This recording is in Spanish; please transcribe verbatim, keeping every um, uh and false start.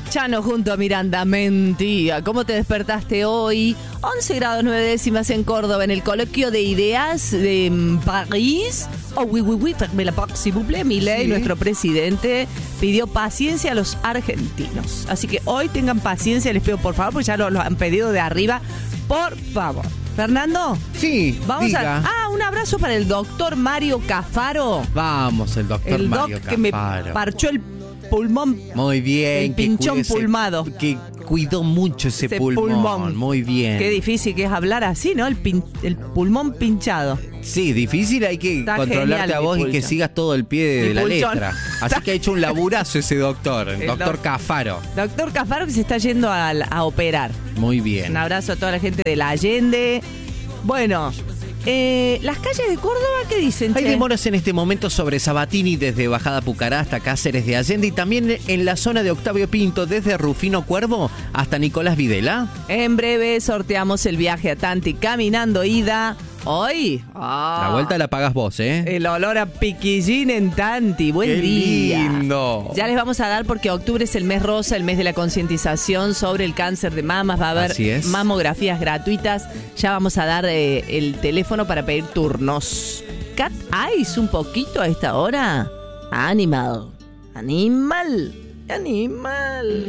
Chano junto a Miranda. Mentira. ¿Cómo te despertaste hoy? once grados nueve décimas en Córdoba, en el coloquio de ideas de París. Oh, oui, oui, oui, fermez la porte, s'il vous plaît. Milei, sí. Nuestro presidente, pidió paciencia a los argentinos. Así que hoy tengan paciencia, les pido por favor, porque ya lo, lo han pedido de arriba. Por favor. Fernando. Sí, vamos diga. a. Ah, un abrazo para el doctor Mario Cafaro. Vamos, el doctor el Mario doc Cafaro. Que me parchó el pulmón. Muy bien. El pinchón ese, pulmado. Que cuidó mucho ese, ese pulmón. pulmón. Muy bien. Qué difícil que es hablar así, ¿no? El, pin, el pulmón pinchado. Sí, difícil, hay que Está controlarte genial, a vos y que sigas todo el pie de, de la pulchón. Letra. Así que ha hecho un laburazo ese doctor, el, el doctor doc, Cafaro. Doctor Cafaro que se está yendo a, a operar. Muy bien. Un abrazo a toda la gente de la Allende. Bueno, eh, las calles de Córdoba, ¿qué dicen? Hay che? demoras en este momento sobre Sabatini desde Bajada Pucará hasta Cáceres de Allende y también en la zona de Octavio Pinto desde Rufino Cuervo hasta Nicolás Videla. En breve sorteamos el viaje a Tanti caminando ida. Hoy, oh, la vuelta la pagas vos, ¿eh? El olor a piquillín en Tanti. Buen ¡Qué día. lindo! Ya les vamos a dar porque octubre es el mes rosa, el mes de la concientización sobre el cáncer de mamas. Va a haber mamografías gratuitas. Ya vamos a dar eh, el teléfono para pedir turnos. Cat Eyes un poquito a esta hora. Animal. Animal. Animal.